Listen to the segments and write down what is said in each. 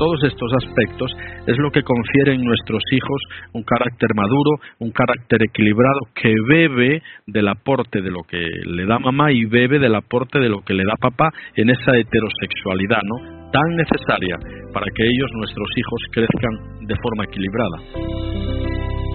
todos estos aspectos es lo que confiere en nuestros hijos un carácter maduro, un carácter equilibrado que bebe del aporte de lo que le da mamá y bebe del aporte de lo que le da papá en esa heterosexualidad, ¿no?, tan necesaria para que ellos, nuestros hijos, crezcan de forma equilibrada.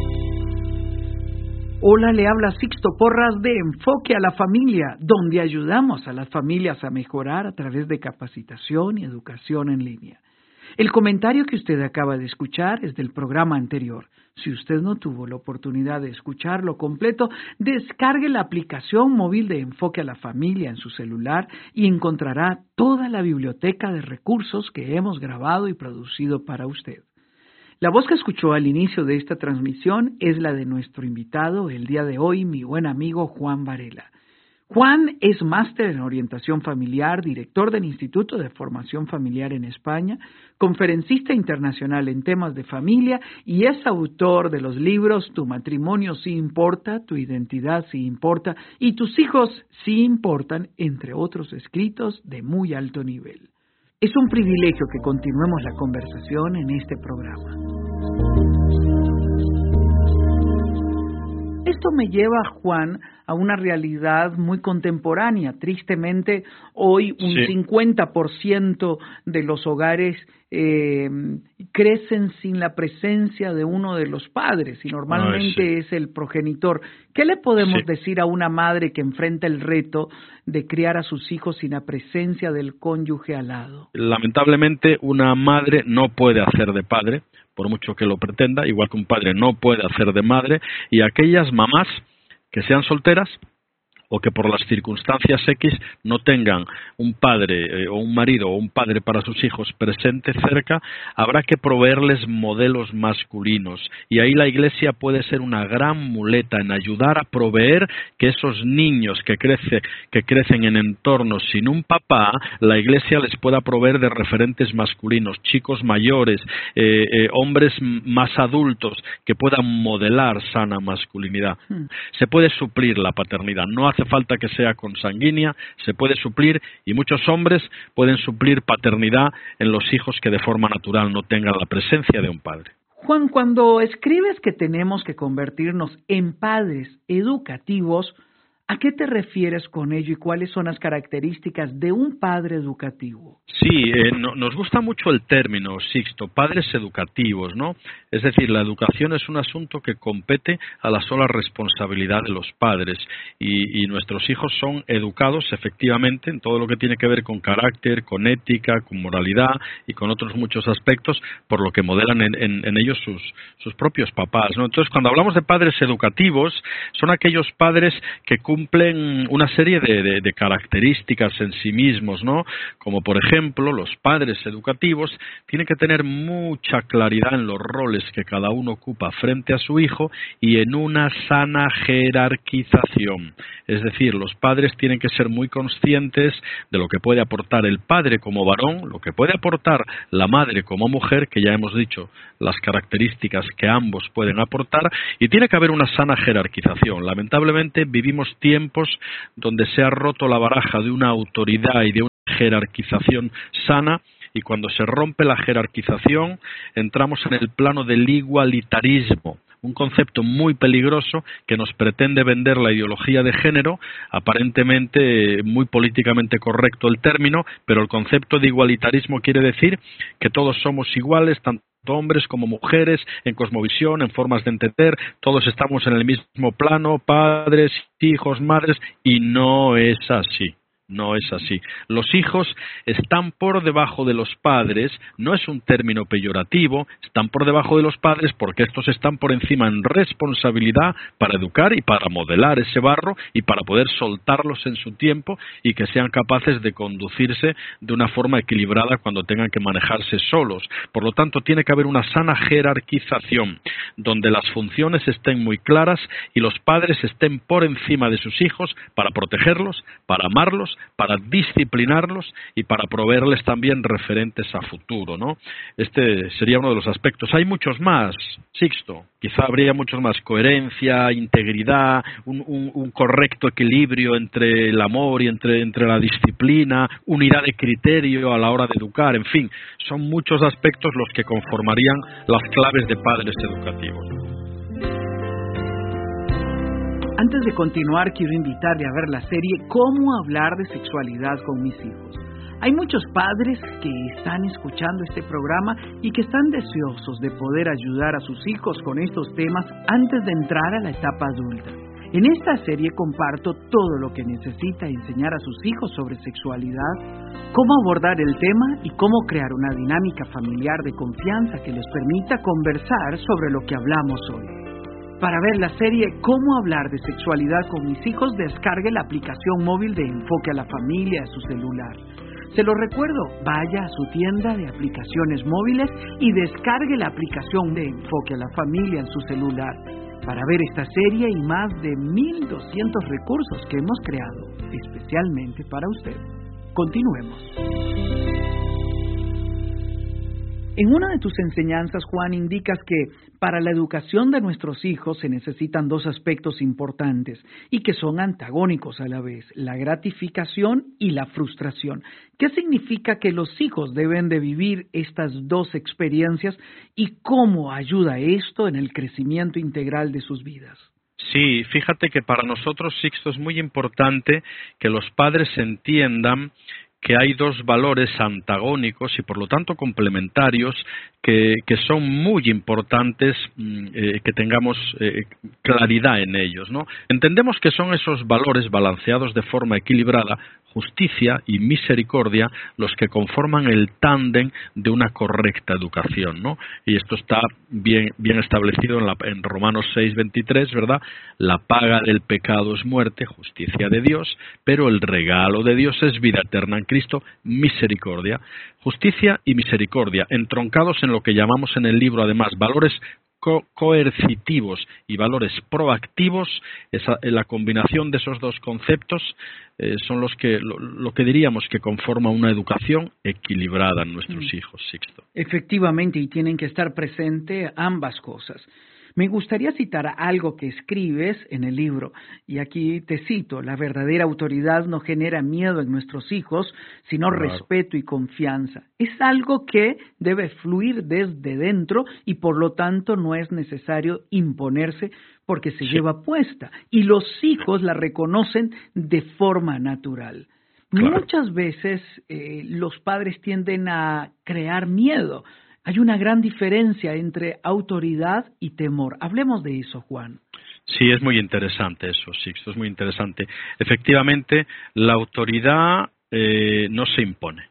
Hola, le habla Sixto Porras de Enfoque a la Familia, donde ayudamos a las familias a mejorar a través de capacitación y educación en línea. El comentario que usted acaba de escuchar es del programa anterior. Si usted no tuvo la oportunidad de escucharlo completo, descargue la aplicación móvil de Enfoque a la Familia en su celular y encontrará toda la biblioteca de recursos que hemos grabado y producido para usted. La voz que escuchó al inicio de esta transmisión es la de nuestro invitado el día de hoy, mi buen amigo Juan Varela. Juan es máster en orientación familiar, director del Instituto de Formación Familiar en España, conferencista internacional en temas de familia y es autor de los libros Tu matrimonio sí importa, Tu identidad sí importa y Tus hijos sí importan, entre otros escritos de muy alto nivel. Es un privilegio que continuemos la conversación en este programa. Esto me lleva, Juan, a una realidad muy contemporánea. Tristemente, hoy un 50% de los hogares crecen sin la presencia de uno de los padres y normalmente es el progenitor. ¿Qué le podemos decir a una madre que enfrenta el reto de criar a sus hijos sin la presencia del cónyuge al lado? Lamentablemente, una madre no puede hacer de padre, por mucho que lo pretenda, igual que un padre no puede hacer de madre, y aquellas mamás que sean solteras o que por las circunstancias X no tengan un padre o un marido o un padre para sus hijos presente cerca, habrá que proveerles modelos masculinos. Y ahí la Iglesia puede ser una gran muleta en ayudar a proveer que esos niños que crecen en entornos sin un papá, la Iglesia les pueda proveer de referentes masculinos, chicos mayores, hombres más adultos que puedan modelar sana masculinidad. Se puede suplir la paternidad, no hace falta que sea consanguínea, se puede suplir y muchos hombres pueden suplir paternidad en los hijos que de forma natural no tengan la presencia de un padre. Juan, cuando escribes que tenemos que convertirnos en padres educativos, ¿a qué te refieres con ello y cuáles son las características de un padre educativo? Sí, nos gusta mucho el término, Sixto, padres educativos, ¿no? Es decir, la educación es un asunto que compete a la sola responsabilidad de los padres y nuestros hijos son educados efectivamente en todo lo que tiene que ver con carácter, con ética, con moralidad y con otros muchos aspectos por lo que modelan en ellos sus propios papás, ¿no? Entonces, cuando hablamos de padres educativos, son aquellos padres que cumplen una serie de características en sí mismos, ¿no? Como por ejemplo, los padres educativos tienen que tener mucha claridad en los roles que cada uno ocupa frente a su hijo y en una sana jerarquización. Es decir, los padres tienen que ser muy conscientes de lo que puede aportar el padre como varón, lo que puede aportar la madre como mujer, que ya hemos dicho las características que ambos pueden aportar, y tiene que haber una sana jerarquización. Lamentablemente vivimos tiempos donde se ha roto la baraja de una autoridad y de una jerarquización sana, y cuando se rompe la jerarquización entramos en el plano del igualitarismo, un concepto muy peligroso que nos pretende vender la ideología de género, aparentemente muy políticamente correcto el término, pero el concepto de igualitarismo quiere decir que todos somos iguales, tanto hombres como mujeres, en cosmovisión, en formas de entender, todos estamos en el mismo plano, padres, hijos, madres, y no es así. No es así. Los hijos están por debajo de los padres, no es un término peyorativo, están por debajo de los padres porque estos están por encima en responsabilidad para educar y para modelar ese barro y para poder soltarlos en su tiempo y que sean capaces de conducirse de una forma equilibrada cuando tengan que manejarse solos. Por lo tanto, tiene que haber una sana jerarquización donde las funciones estén muy claras y los padres estén por encima de sus hijos para protegerlos, para amarlos, para disciplinarlos y para proveerles también referentes a futuro, ¿no? Este sería uno de los aspectos. Hay muchos más, Sixto. Quizá habría muchos más. Coherencia, integridad, un correcto equilibrio entre el amor y entre la disciplina, unidad de criterio a la hora de educar, en fin, son muchos aspectos los que conformarían las claves de padres educativos. Antes de continuar, quiero invitarle a ver la serie Cómo hablar de sexualidad con mis hijos. Hay muchos padres que están escuchando este programa y que están deseosos de poder ayudar a sus hijos con estos temas antes de entrar a la etapa adulta. En esta serie comparto todo lo que necesita enseñar a sus hijos sobre sexualidad, cómo abordar el tema y cómo crear una dinámica familiar de confianza que les permita conversar sobre lo que hablamos hoy. Para ver la serie Cómo hablar de sexualidad con mis hijos, descargue la aplicación móvil de Enfoque a la Familia a su celular. Se lo recuerdo, vaya a su tienda de aplicaciones móviles y descargue la aplicación de Enfoque a la Familia en su celular para ver esta serie y más de 1,200 recursos que hemos creado especialmente para usted. Continuemos. En una de tus enseñanzas, Juan, indicas que para la educación de nuestros hijos se necesitan dos aspectos importantes y que son antagónicos a la vez, la gratificación y la frustración. ¿Qué significa que los hijos deben de vivir estas dos experiencias y cómo ayuda esto en el crecimiento integral de sus vidas? Sí, fíjate que para nosotros, Sixto, es muy importante que los padres entiendan que hay dos valores antagónicos y por lo tanto complementarios que son muy importantes que tengamos claridad en ellos, ¿no? Entendemos que son esos valores balanceados de forma equilibrada, justicia y misericordia, los que conforman el tándem de una correcta educación, ¿no? Y esto está bien establecido en Romanos 6:23, ¿verdad? La paga del pecado es muerte, justicia de Dios, pero el regalo de Dios es vida eterna en Cristo, misericordia. Justicia y misericordia, entroncados en lo que llamamos en el libro, además, valores coercitivos y valores proactivos. La combinación de esos dos conceptos son lo que diríamos que conforma una educación equilibrada en nuestros hijos, Sixto. Efectivamente, y tienen que estar presentes ambas cosas. Me gustaría citar algo que escribes en el libro, y aquí te cito: la verdadera autoridad no genera miedo en nuestros hijos, sino respeto y confianza. Es algo que debe fluir desde dentro y por lo tanto no es necesario imponerse porque se lleva puesta, y los hijos la reconocen de forma natural. Claro. Muchas veces los padres tienden a crear miedo. Hay una gran diferencia entre autoridad y temor. Hablemos de eso, Juan. Sí, es muy interesante eso, Sixto, es muy interesante. Efectivamente, la autoridad no se impone.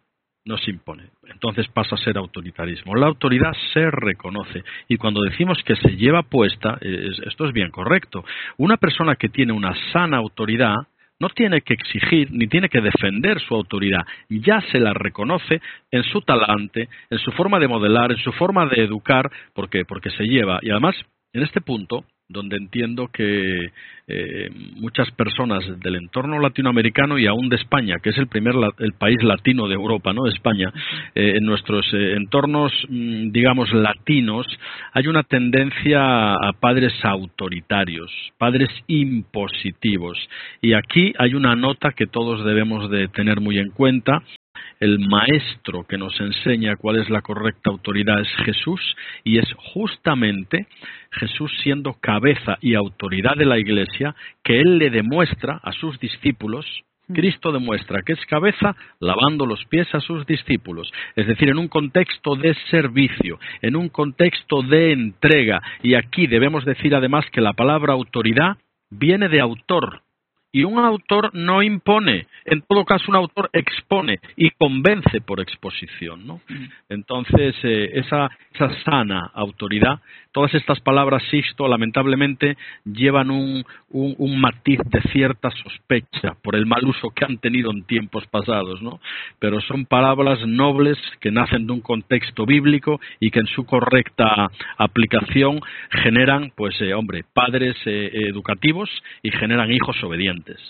Entonces pasa a ser autoritarismo. La autoridad se reconoce y cuando decimos que se lleva puesta, esto es bien correcto. Una persona que tiene una sana autoridad no tiene que exigir ni tiene que defender su autoridad, ya se la reconoce en su talante, en su forma de modelar, en su forma de educar. ¿Por qué? Porque se lleva. Y además, en este punto, donde entiendo que muchas personas del entorno latinoamericano y aún de España, que es el país latino de Europa, ¿no? España, en nuestros entornos, digamos, latinos, hay una tendencia a padres autoritarios, padres impositivos. Y aquí hay una nota que todos debemos de tener muy en cuenta. El maestro que nos enseña cuál es la correcta autoridad es Jesús, y es justamente Jesús, siendo cabeza y autoridad de la Iglesia, que Él le demuestra a sus discípulos. Cristo demuestra que es cabeza lavando los pies a sus discípulos, es decir, en un contexto de servicio, en un contexto de entrega. Y aquí debemos decir además que la palabra autoridad viene de autor. Y un autor no impone, en todo caso un autor expone y convence por exposición, ¿no? Entonces, esa sana autoridad, todas estas palabras, Sixto, lamentablemente llevan un matiz de cierta sospecha por el mal uso que han tenido en tiempos pasados, ¿no? Pero son palabras nobles que nacen de un contexto bíblico y que en su correcta aplicación generan, padres educativos y generan hijos obedientes.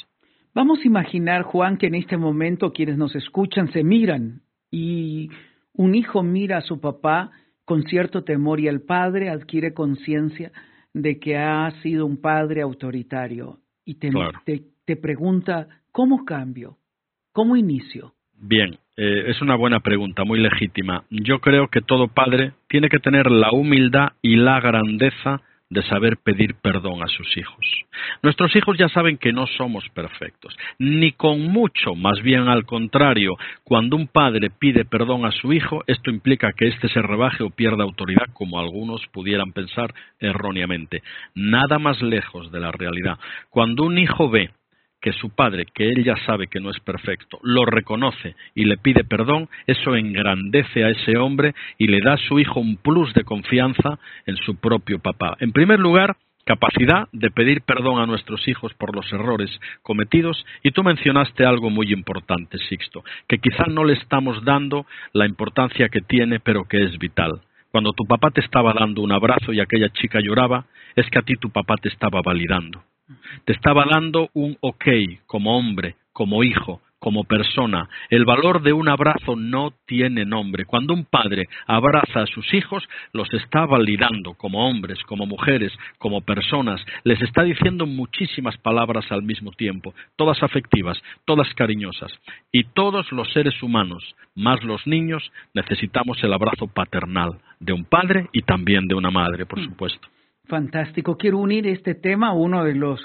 Vamos a imaginar, Juan, que en este momento quienes nos escuchan se miran y un hijo mira a su papá con cierto temor y el padre adquiere conciencia de que ha sido un padre autoritario y te pregunta, ¿cómo cambio? ¿Cómo inicio? Bien, es una buena pregunta, muy legítima. Yo creo que todo padre tiene que tener la humildad y la grandeza de saber pedir perdón a sus hijos. Nuestros hijos ya saben que no somos perfectos, ni con mucho, más bien al contrario. Cuando un padre pide perdón a su hijo, esto implica que éste se rebaje o pierda autoridad, como algunos pudieran pensar erróneamente. Nada más lejos de la realidad. Cuando un hijo ve que su padre, que él ya sabe que no es perfecto, lo reconoce y le pide perdón, eso engrandece a ese hombre y le da a su hijo un plus de confianza en su propio papá. En primer lugar, capacidad de pedir perdón a nuestros hijos por los errores cometidos, y tú mencionaste algo muy importante, Sixto, que quizá no le estamos dando la importancia que tiene, pero que es vital. Cuando tu papá te estaba dando un abrazo y aquella chica lloraba, es que a ti tu papá te estaba validando. Te estaba dando un ok como hombre, como hijo, como persona. El valor de un abrazo no tiene nombre. Cuando un padre abraza a sus hijos, los está validando como hombres, como mujeres, como personas. Les está diciendo muchísimas palabras al mismo tiempo, todas afectivas, todas cariñosas. Y todos los seres humanos, más los niños, necesitamos el abrazo paternal de un padre y también de una madre, por supuesto. Fantástico. Quiero unir este tema a uno de los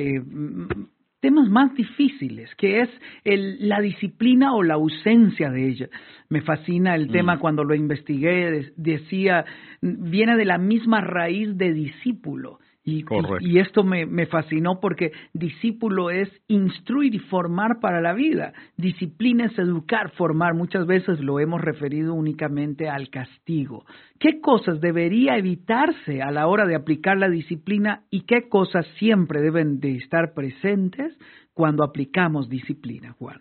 temas más difíciles, que es la disciplina o la ausencia de ella. Me fascina el tema cuando lo investigué, decía, viene de la misma raíz de discípulo. Y esto me fascinó porque discípulo es instruir y formar para la vida. Disciplina es educar, formar. Muchas veces lo hemos referido únicamente al castigo. ¿Qué cosas debería evitarse a la hora de aplicar la disciplina y qué cosas siempre deben de estar presentes cuando aplicamos disciplina, Juan?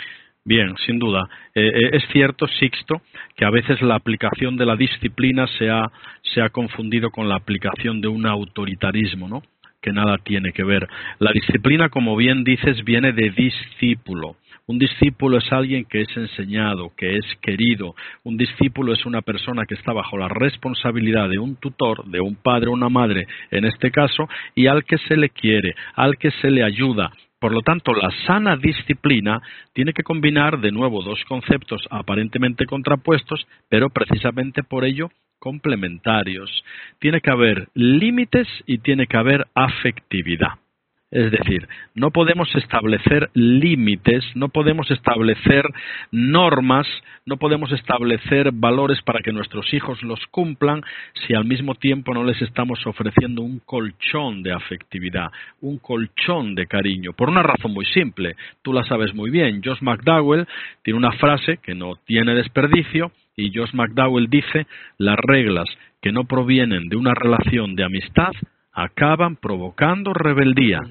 Bien, sin duda. Es cierto, Sixto, que a veces la aplicación de la disciplina se ha confundido con la aplicación de un autoritarismo, ¿no? Que nada tiene que ver. La disciplina, como bien dices, viene de discípulo. Un discípulo es alguien que es enseñado, que es querido. Un discípulo es una persona que está bajo la responsabilidad de un tutor, de un padre o una madre, en este caso, y al que se le quiere, al que se le ayuda. Por lo tanto, la sana disciplina tiene que combinar de nuevo dos conceptos aparentemente contrapuestos, pero precisamente por ello complementarios. Tiene que haber límites y tiene que haber afectividad. Es decir, no podemos establecer límites, no podemos establecer normas, no podemos establecer valores para que nuestros hijos los cumplan si al mismo tiempo no les estamos ofreciendo un colchón de afectividad, un colchón de cariño. Por una razón muy simple, tú la sabes muy bien. Josh McDowell tiene una frase que no tiene desperdicio y Josh McDowell dice: las reglas que no provienen de una relación de amistad acaban provocando rebeldía.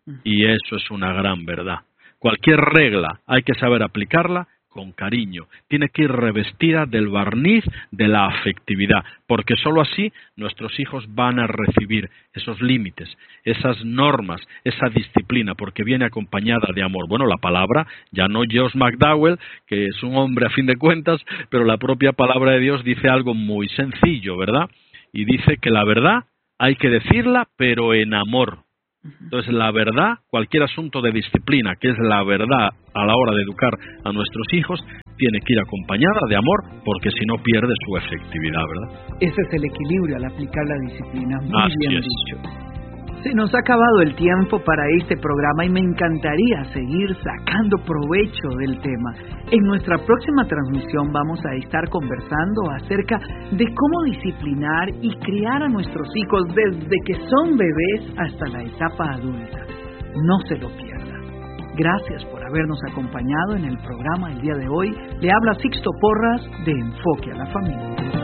Y eso es una gran verdad. Cualquier regla hay que saber aplicarla con cariño. Tiene que ir revestida del barniz de la afectividad, porque sólo así nuestros hijos van a recibir esos límites, esas normas, esa disciplina, porque viene acompañada de amor. Bueno, la palabra, ya no Josh McDowell, que es un hombre a fin de cuentas, pero la propia palabra de Dios dice algo muy sencillo, ¿verdad? Y dice que la verdad hay que decirla, pero en amor. Entonces, la verdad, cualquier asunto de disciplina, que es la verdad a la hora de educar a nuestros hijos, tiene que ir acompañada de amor, porque si no pierde su efectividad, ¿verdad? Ese es el equilibrio al aplicar la disciplina. Muy Así bien es. dicho. Se nos ha acabado el tiempo para este programa y me encantaría seguir sacando provecho del tema. En nuestra próxima transmisión vamos a estar conversando acerca de cómo disciplinar y criar a nuestros hijos desde que son bebés hasta la etapa adulta. No se lo pierda. Gracias por habernos acompañado en el programa el día de hoy. Le habla Sixto Porras de Enfoque a la Familia.